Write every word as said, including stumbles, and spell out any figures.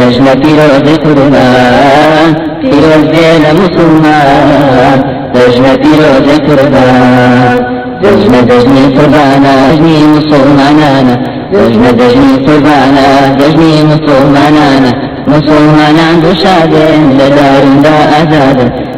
دجنة پیرۆزی قوربان پیرۆزیە لە موسڵمان دجنة پیرۆزی قوربان دجنة دجنی قوربانە دجنی موسڵمانانە دجنة دجنی قوربانە دجنی موسڵمانانە مسلمانان دوشادن لە دارندا ئازادن